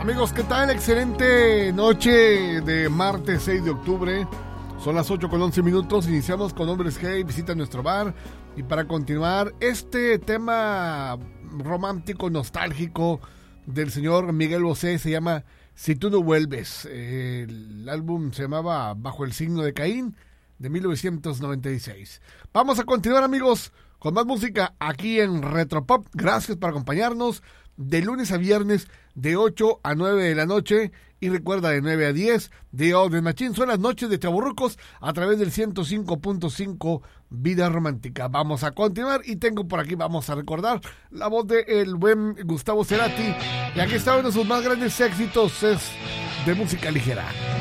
Amigos, ¿qué tal? Excelente noche de martes 6 de octubre. Son las 8:11. Iniciamos con Hombres G. Visita nuestro bar. Y para continuar, este tema romántico, nostálgico del señor Miguel Bosé se llama Si tú no vuelves. El álbum se llamaba Bajo el signo de Caín, de 1996. Vamos a continuar, amigos, con más música aquí en Retropop. Gracias por acompañarnos de lunes a viernes de 8 a 9 de la noche. Y recuerda, de 9 a 10 de Old Machine son las noches de Chavorrucos a través del 105.5 Vida Romántica. Vamos a continuar y tengo por aquí, vamos a recordar la voz de el buen Gustavo Cerati. Y aquí está uno de sus más grandes éxitos, es de música ligera.